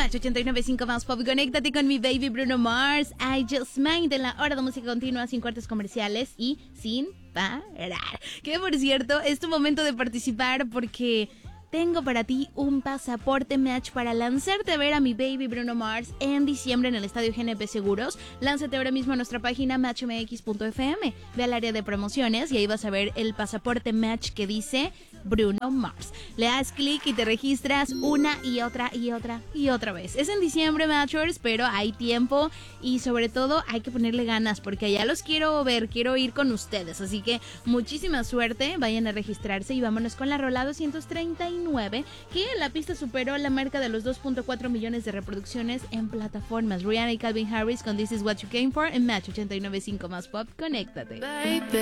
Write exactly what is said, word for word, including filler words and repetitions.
Match ochenta y nueve punto cinco más pop. Conéctate con mi baby Bruno Mars. I Just Mind en la hora de música continua, sin cortes comerciales y sin parar. Que por cierto, es tu momento de participar porque tengo para ti un pasaporte Match para lanzarte a ver a mi baby Bruno Mars en diciembre en el Estadio G N P Seguros. Lánzate ahora mismo a nuestra página match m x punto f m. Ve al área de promociones y ahí vas a ver el pasaporte Match que dice Bruno Mars. Le das clic y te registras una y otra y otra y otra vez. Es en diciembre, Matchers, pero hay tiempo y sobre todo hay que ponerle ganas porque allá los quiero ver, quiero ir con ustedes. Así que muchísima suerte, vayan a registrarse y vámonos con la rola doscientos treinta y nueve, que la pista superó la marca de los dos punto cuatro millones de reproducciones en plataformas. Rihanna y Calvin Harris con This Is What You Came For en Match ochenta y nueve punto cinco más pop. Conéctate. Baby.